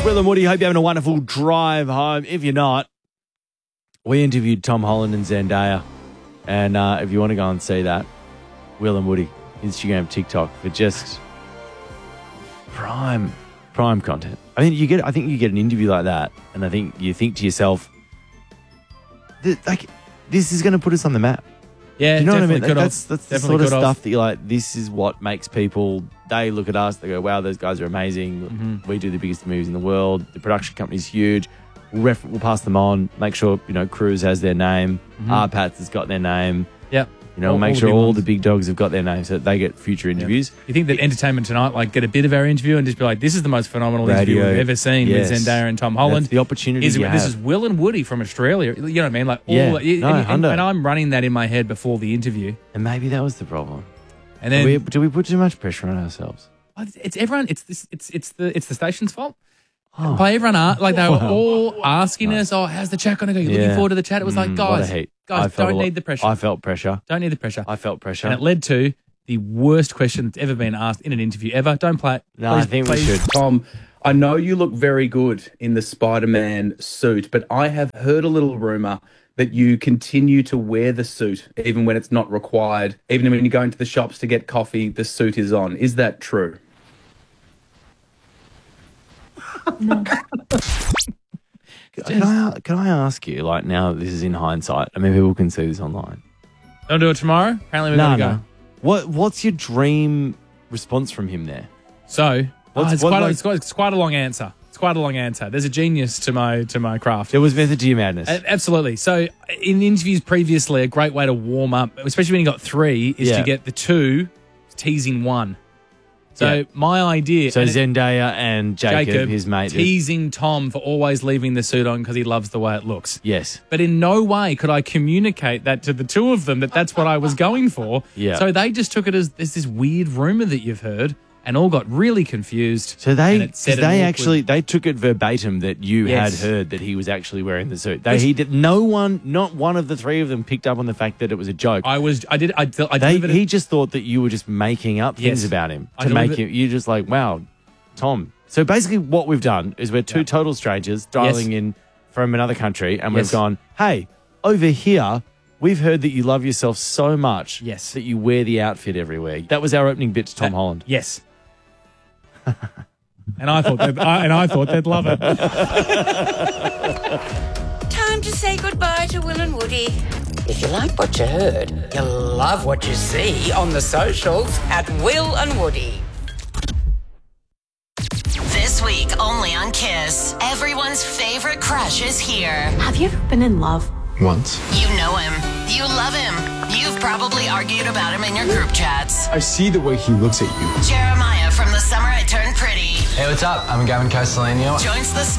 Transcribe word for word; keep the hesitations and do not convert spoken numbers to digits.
Will and Woody, hope you're having a wonderful drive home. If you're not, we interviewed Tom Holland and Zendaya. And uh, if you want to go and see that, Will and Woody, Instagram, TikTok, for just prime, prime content. I think you get. I think you get an interview like that, and I think you think to yourself, like, this is going to put us on the map. Yeah, you know what I mean? That, That's that's the definitely sort of off. stuff that you're like, this is what makes people, they look at us, they go, wow, those guys are amazing. Mm-hmm. We do the biggest movies in the world. The production company's huge. We'll, ref- we'll pass them on, make sure, you know, Cruise has their name. Mm-hmm. R Pats has got their name. Yep. You know, all, make all sure the all ones. the big dogs have got their names so that they get future interviews. You think that Entertainment Tonight, like, get a bit of our interview and just be like, this is the most phenomenal Radio, interview we've ever seen yes. with Zendaya and Tom Holland. That's the opportunity is, you This have. is Will and Woody from Australia. You know what I mean? Like, all, Yeah. and, No, and, and, hundo. and I'm running that in my head before the interview. And maybe that was the problem. And then do we, do we put too much pressure on ourselves? it's everyone. It's this. It's it's the it's the station's fault. Oh. By everyone, are, like they were Wow. all asking us, "Oh, how's the chat going to go? You're looking Yeah. forward to the chat." It was like, Mm, what a guys, heat. I guys, felt a don't lot- need the pressure. I felt pressure. Don't need the pressure. I felt pressure. And it led to the worst question that's ever been asked in an interview ever. Don't play it. No, Please, I think please. we should. Tom, I know you look very good in the Spider-Man suit, but I have heard a little rumor that you continue to wear the suit even when it's not required. Even when you go into the shops to get coffee, the suit is on. Is that true? Can I, can I ask you, like, now this is in hindsight, I mean, people can see this online. Don't do it tomorrow. Apparently, we're No, going to no. go. What, what's your dream response from him there? So What's- oh, it's, what, quite a, like- it's, quite, it's quite a long answer. It's quite a long answer. There's a genius to my to my craft. There was method to your madness. A- Absolutely. So in interviews previously, a great way to warm up, especially when you got three, is Yeah. to get the two teasing one. So Yeah. my idea. so and it- Zendaya and Jacob, his mate. teasing Tom for always leaving the suit on because he loves the way it looks. Yes. But in no way could I communicate that to the two of them that that's what I was going for. Yeah. So they just took it as there's this weird rumor that you've heard and all got really confused. So they, and it because set an they awkward- actually, they took it verbatim that you Yes. had heard that he was actually wearing the suit. They, Which- he did. No one, not one of the three of them, picked up on the fact that it was a joke. I was, I did, I, I They, delivered it- he just thought that you were just making up things Yes. about him I to make delivered- him. You're just like, wow, Tom. So basically, what we've done is we're two Yeah. total strangers dialing Yes. in from another country, and Yes. we've gone, hey, over here. We've heard that you love yourself so much Yes. that you wear the outfit everywhere. That was our opening bit to Tom Uh, Holland. Yes. and I thought that, I, and I thought they'd love it. Time to say goodbye to Will and Woody. If you like what you heard, you'll love what you see on the socials. At Will and Woody. This week, only on Kiss. Everyone's favorite crush is here. Have you ever been in love? Once. You know him. You love him. You've probably argued about him in your group chats. I see the way he looks at you. Jeremiah from The Summer I Turned Pretty Hey, what's up? I'm Gavin Castellano. joins the